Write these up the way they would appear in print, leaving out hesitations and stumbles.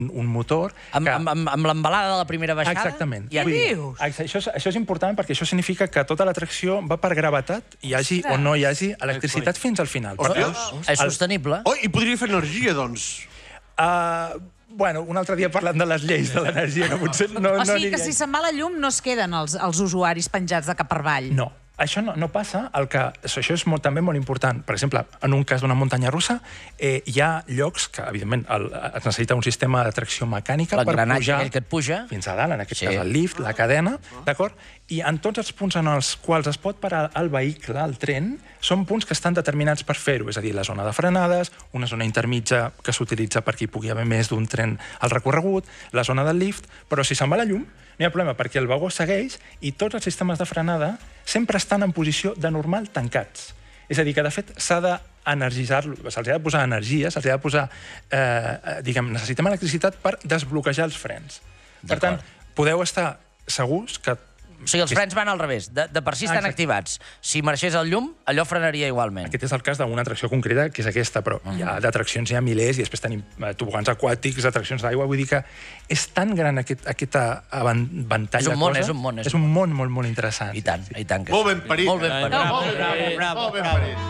un motor... Amb l'embalada de la primera baixada? Exactament. Ja dius? Això és important perquè això significa que tota l'atracció va per gravetat, hi hagi o no hi hagi electricitat fins al final. És sostenible. Oh, i podria fer energia, doncs. Bueno, un altre dia parlant de les lleis de l'energia, que potser no O sigui que si se'n va la llum no es queden els usuaris penjats de cap per avall. No. Això no passa. Això és també molt important. Per exemple, en un cas d'una muntanya russa, hi ha llocs que, evidentment, es necessita un sistema de tracció mecànica per pujar que et puja fins a dalt, en aquest cas el lift, la cadena, d'acord? I en tots els punts en els quals es pot parar el vehicle, el tren, són punts que estan determinats per fer-ho, és a dir, la zona de frenades, una zona intermitja que s'utilitza perquè hi pugui haver més d'un tren al recorregut, la zona del lift, però si se'n va la llum, no hi ha problema, perquè el vagó segueix i tots els sistemes de frenada sempre estan en posició de normal tancats. És a dir, que de fet s'ha d'energitzar-lo, se'ls ha de posar energia, se'ls ha de posar, necessitem electricitat per desbloquejar els frens. Per tant, podeu estar segurs que... O sigui, els frens van al revés, de per si estan activats. Si marxés el llum, allò frenaria igualment. Aquest és el cas d'una atracció concreta, que és aquesta, però d'atraccions hi ha milers, i després tenim tobogans aquàtics, atraccions d'aigua, vull dir que és tan gran aquest ventall de coses. És un món. És un món molt interessant. I tant que sí. Molt ben parit. Molt ben parit. Molt ben parit.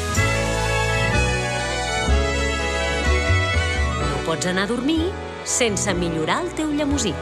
No pots anar a dormir sense millorar el teu llemosí.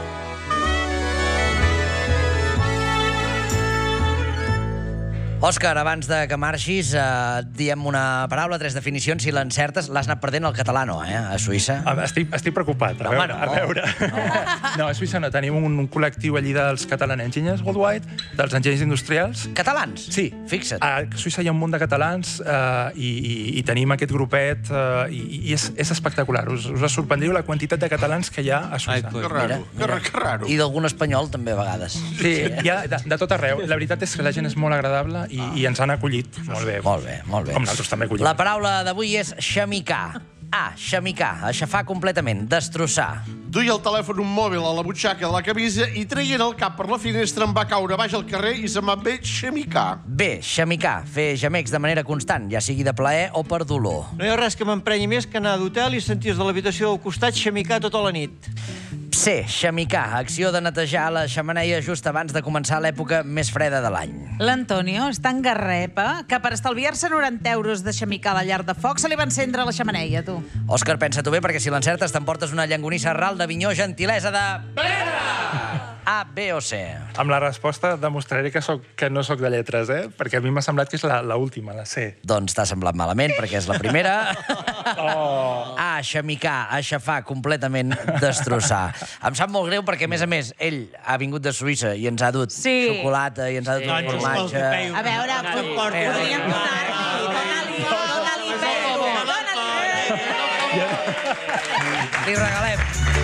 Òscar, abans de que marxis, diem una paraula, 3 definicions, si l'encertes, l'has anat perdent el català, no, a Suïssa? Estic preocupat, a veure. No, a Suïssa no, tenim un col·lectiu allí dels Catalan Engineers Worldwide, dels enginyers industrials. Catalans? Sí. Fixa't. A Suïssa hi ha un munt de catalans i tenim aquest grupet i és espectacular. Us sorprendríeu la quantitat de catalans que hi ha a Suïssa. Que raro. I d'algun espanyol, també, a vegades. Sí, hi ha de tot arreu. La veritat és que la gent és molt agradable i ens han acollit molt bé. Molt bé. Com nosaltres també acollim. La paraula d'avui és xamicar. Xamicar, aixafar completament, destrossar. Duia el telèfon mòbil a la butxaca de la camisa i traient el cap per la finestra em va caure baix al carrer i se'm va bé xamicar. Bé, xamicar, fer gemecs de manera constant, ja sigui de plaer o per dolor. No hi ha res que m'emprenyi més que anar d'hotel i sentir de l'habitació del costat xamicar tota la nit. C, xamicar, acció de netejar la xemeneia just abans de començar l'època més freda de l'any. L'Antonio és tan garrepa que per estalviar-se 90 euros de xamicar a la llar de foc se li va encendre la xemeneia, tu. Òscar, pensa-t'ho bé, perquè si l'encertes t'emportes una llangonissa ral d'Avinyó, gentilesa de... A, B o C? Amb la resposta demostraré que no soc de lletres, perquè a mi m'ha semblat que és l'última, la C. Doncs t'ha semblat malament, perquè és la primera. A, xamicar, aixafar, completament destrossar. Em sap molt greu perquè, a més, ell ha vingut de Suïssa i ens ha dut xocolata i ens ha dut formatge. A veure, podríem donar-li, Li regalem.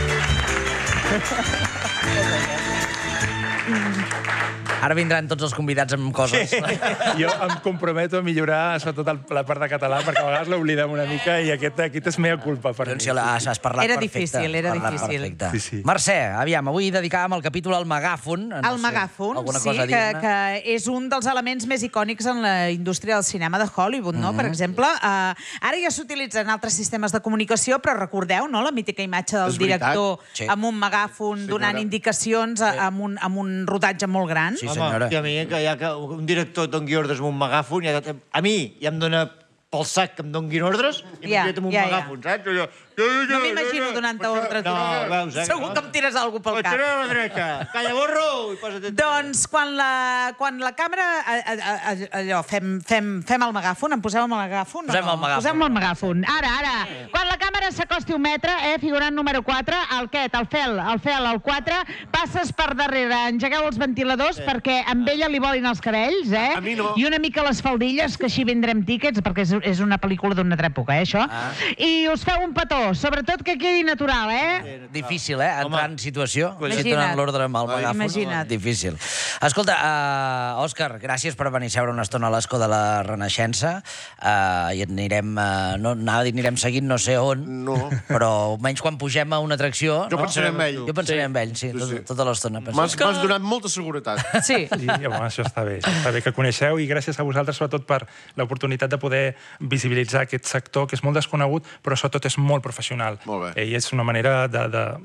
Ara vindran tots els convidats amb coses. Jo em comprometo a millorar, sobretot la part de català, perquè a vegades l'oblidem una mica i aquest és mea culpa per mi. Has parlat perfecte. Era difícil. Mercè, aviam, avui dedicàvem el capítol al megàfon. El megàfon, sí, que és un dels elements més icònics en la indústria del cinema de Hollywood, no? Per exemple, ara ja s'utilitza en altres sistemes de comunicació, però recordeu, no?, la mítica imatge del director amb un megàfon donant indicacions amb un rodatge molt gran. Sí, senyora. Home, a mi, que hi ha un director doni ordres amb un megàfon, a mi ja em dona pel sac que em donguin ordres i m'he amb un megàfon, saps? No m'imagino donant-te ordre. Segur que em tires alguna cosa pel cap. A la dreta, calla borro i posa't... Doncs quan la càmera... Allò, fem el megàfon, em posem el megàfon? Posem el megàfon. Ara. Quan la càmera s'acosti 1 metre, figurant número 4, el fel, el 4, passes per darrere, engegueu els ventiladors perquè amb ella li volin els cabells, A mi no. I una mica les faldilles, que així vindrem tíquets, perquè és una pel·lícula d'una altra època, això. I us feu un petó, sobretot que quedi natural, Difícil, entrar en situació. Imagina't. Si donen l'ordre amb el megàfon. Imagina't. Difícil. Escolta, Òscar, gràcies per venir a seure una estona a l'Escó de la Renaixença. I et anirem... No, anava a dir, anirem seguint no sé on, però almenys quan pugem a una atracció... Jo pensaré en ell. Jo pensaré en ell, sí, tota l'estona. M'has donat molta seguretat. Sí. Això està bé que coneixeu i gràcies a vosaltres sobretot per l'oportunitat de poder visibilitzar aquest sector que és molt desconegut però sobretot és molt professional. professional. Molt bé. I és una manera de